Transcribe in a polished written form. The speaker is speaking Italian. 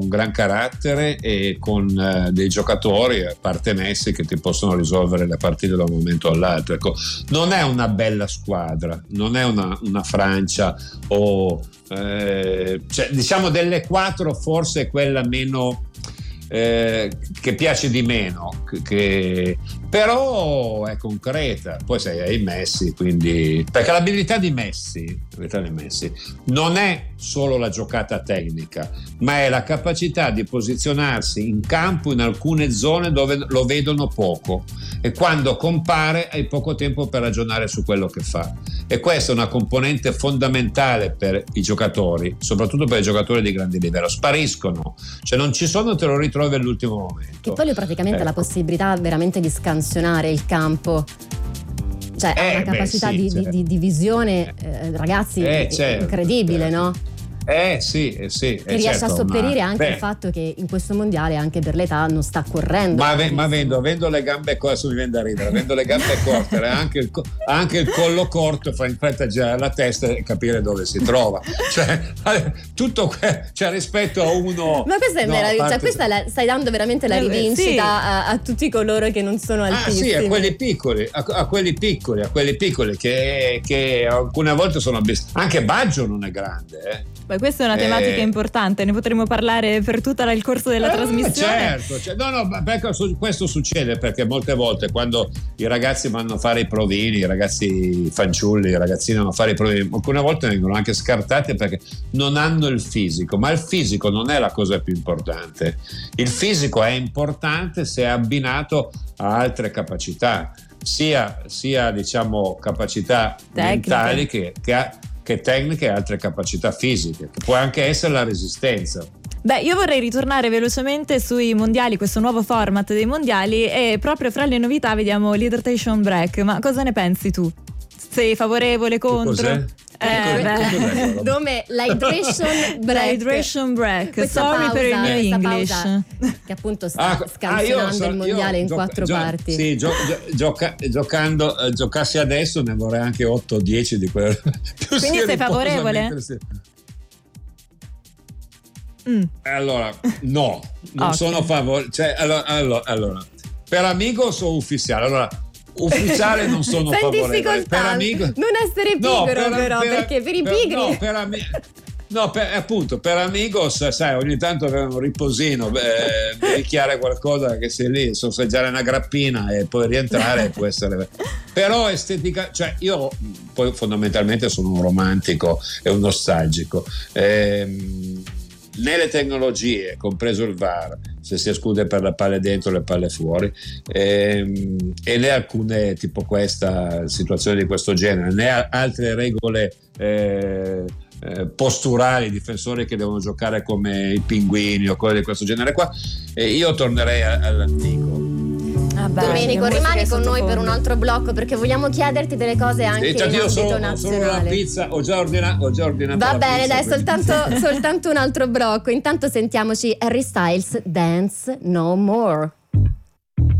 con gran carattere e con dei giocatori, a parte Messi, che ti possono risolvere le partite da un momento all'altro. Ecco, non è una bella squadra, non è una Francia o cioè, diciamo delle quattro forse è quella meno che piace di meno, però è concreta. Poi hai Messi, quindi, perché l'abilità di Messi non è solo la giocata tecnica, ma è la capacità di posizionarsi in campo in alcune zone dove lo vedono poco, e quando compare hai poco tempo per ragionare su quello che fa, e questa è una componente fondamentale per i giocatori, soprattutto per i giocatori di grande livello. Spariscono, cioè non ci sono, te lo ritrovi all'ultimo momento. E poi lui praticamente ha la possibilità veramente di scansionare il campo, cioè ha una capacità di visione, ragazzi, certo, incredibile, no? Sì, che riesce a sopperire anche il fatto che in questo mondiale, anche per l'età, non sta correndo. Ma avendo le gambe corte, mi viene da ridere, avendo le gambe corte, anche il collo corto, fa in fretta a girare la testa e capire dove si trova. Cioè, tutto cioè, rispetto a uno. Ma questa è meravigliosa, questa stai dando veramente la rivincita a tutti coloro che non sono altissimi. Sì, a quelli piccoli che alcune volte sono anche Baggio non è grande, Beh, questa è una tematica importante, ne potremo parlare per tutto il corso della trasmissione. Certo, perché questo succede perché molte volte quando i ragazzi vanno a fare i provini, i ragazzi fanciulli, i ragazzini vanno a fare i provini, alcune volte vengono anche scartati perché non hanno il fisico, ma il fisico non è la cosa più importante. Il fisico è importante se è abbinato a altre capacità, sia diciamo capacità mentali che tecniche e altre capacità fisiche, che può anche essere la resistenza. Beh, io vorrei ritornare velocemente sui mondiali, questo nuovo format dei mondiali, e proprio fra le novità vediamo l'hydration break. Ma cosa ne pensi tu? Sei favorevole, contro? Cos'è? Dove l'hydration break. Sorry per il mio English, che appunto sta scansionando il mondiale in 4 parti. Sì, giocassi adesso ne vorrei anche 8 o 10 di quelle. Quindi sei favorevole? Allora, no, non sono favorevole. Cioè, allora, per amico sono ufficiale. Allora, ufficiale non sono favorevole. Per amico non essere pigro, perché per i pigri appunto per amigos, sai, ogni tanto avere un riposino, bicchiare qualcosa, che sei lì, sorseggiare una grappina e poi rientrare può essere, però estetica, cioè io poi fondamentalmente sono un romantico e un nostalgico, nelle tecnologie, compreso il VAR, se si esclude per le palle dentro, le palle fuori, e né alcune, tipo questa situazione di questo genere, né altre regole posturali, difensori che devono giocare come i pinguini o cose di questo genere qua, io tornerei all'antico. Domenico, rimani con noi per un altro blocco, perché vogliamo chiederti delle cose anche in ambito nazionale. Solo la pizza, ho già ordinato. Va bene, dai, soltanto un altro blocco. Intanto sentiamoci Harry Styles, Dance No More.